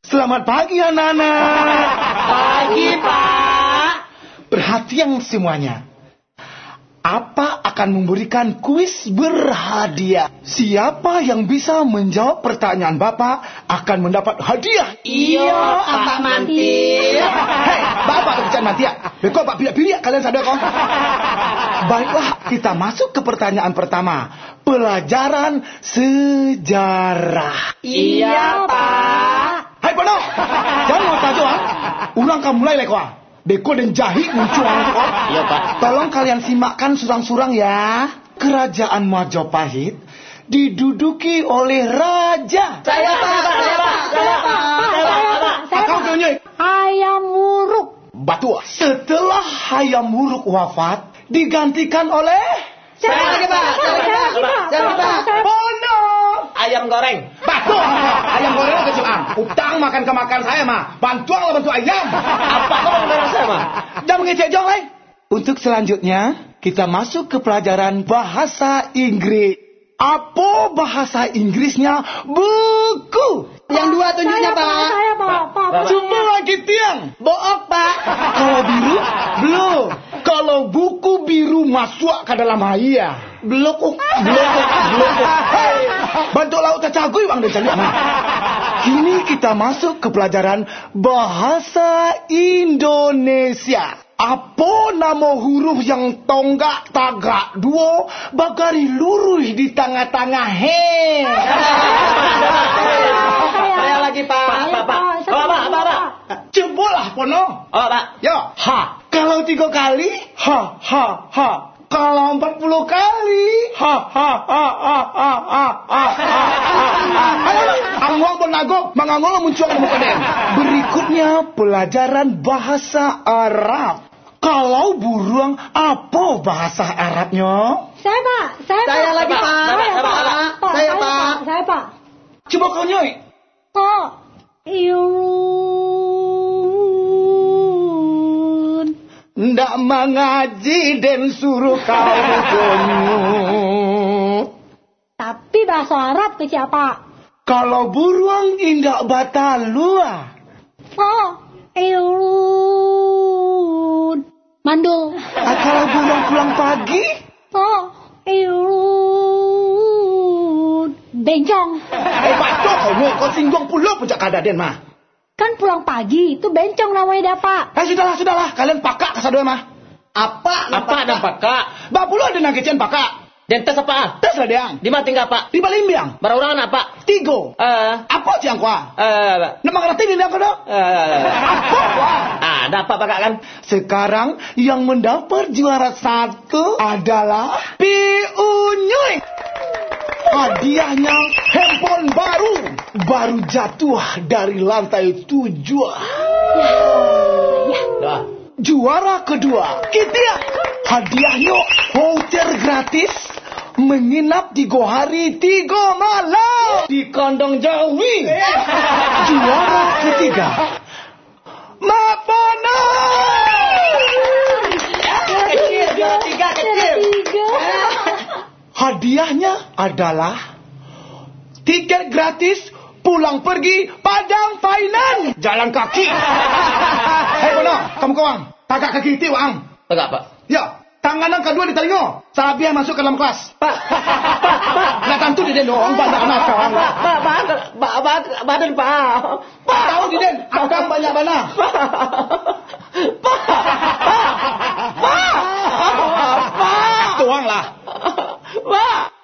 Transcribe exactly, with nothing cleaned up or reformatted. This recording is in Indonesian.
Selamat pagi anak-anak. Pagi, Pak. Perhatian semuanya. Apa akan memberikan kuis berhadiah. Siapa yang bisa menjawab pertanyaan Bapak akan mendapat hadiah. Iya, Pak Manti. Hei, Bapak bicara Manti ya. Bekok Pak pilih-pilih kalian sadar kok. Baiklah, kita masuk ke pertanyaan pertama. Pelajaran sejarah. Iya, Pak. Hai Pono, jangan mau tahu ah. Ulang kamu mulai lek wah. Beko dan jahit muncul kok. Iya, Pak. Tolong kalian simakkan surang-surang ya. Kerajaan Majapahit diduduki oleh raja. Saya, Pak. Saya, Pak. Saya, Pak. Saya, Pak. Kau tunjuk. Hayam Wuruk. Batu. Setelah Hayam Wuruk wafat, digantikan oleh Saya lagi, Pak. Saya lagi, Pak. Saya lagi, Pak. Pono. Ayam goreng. Batu. Ayam goreng kecil am. Utang makan ke makan saya mah. Bantuan lah bantu ayam. Apa kau mengenai saya, Pak? Jangan mengecek jong lain. Untuk selanjutnya, kita masuk ke pelajaran bahasa Inggris. Apa bahasa Inggrisnya? Buku. Yang dua tunjuknya, Saya, Pak. Saya, Pak. Pak. Coba lagi tiang. Book, Pak. Kalau biru, belum. Kalau buku biru masuk ke dalam haya. Beluk. Belum, belum. Hei, bantu laut cacagui bang dan cari aman. Kini kita masuk ke pelajaran bahasa Indonesia. Apa nama huruf yang tonggak tagak dua bagari lurus di tengah-tengah he? Saya lagi, Pak. Pak, Pak. Oh, Pak, Pak, Pak. Cobalah Pono. Oh, Pak. Yo, ha. Kalau tiga kali, ha, ha, ha. Kalau empat puluh kali, ha, ha, ha, ha, ha, ha, ha, ha. Angwang benago, mangangol muncul di muka den. Berikutnya pelajaran bahasa Arab. Kalau burung, apa bahasa Arabnya? Saya, Pak. Saya, Saya Pak. lagi, Pak. Saya, Saya, Pak. Pak. Saya, Pak. Saya, Pak. Coba kau nyoi. Pak. Yun. Ndak mengaji dan suruh kau bunyi. Tapi bahasa Arab ke siapa? Kalau burung indak batalua. Oh, Yun. Mandul. Ah, kalau burung pulang pagi, Oh, Yun. Bencong. eh batok kau nyoi. Kau singgung pula puncak kadaden mah. Kan pulang pagi, itu bencong namanya dah, Pak. Eh sudahlah, sudahlah. Kalian pakak kesadua mah. Apa? Apa dan Pak? Bak pula ada nagecian pakak. Dan tes apa? Tes lah diang. Di mana tinggal, Pak? Di Balimbiang. Berorangan apa? Tigo. Eh, Apa siang kuah? eh, Nama ngerti ni dia kau dah? eh. Apa kuah? Ah, ada apa, Pak, kan? Sekarang yang mendapat juara satu adalah Piunyuy. Hadiahnya handphone baru. Baru jatuh dari lantai tujuh. Dah. Juara kedua, kita hadiahnya voucher gratis menginap di Gohari tiga malam di kandang Jawi. Juara ketiga, Mapana. Kecil, juara tiga, kecil. Tiga. Hadiahnya adalah tiket gratis pulang pergi Padang Finance jalan kaki. Hei Bono, kamu kawan, tagak kaki itu ang. Tegak, Pak. Ya, tangan yang kedua di telinga. Sabiah masuk ke dalam kelas. Pak, Pak, Pak. Nak tentu di den doang banyak anak kawan. Pak, Pak, Pak, Pak, Pak, badan, Pak. Pak tahu di den, akang banyak bana. Pak, Pak, Pak, Pak, Pak. Tuang lah. Pak.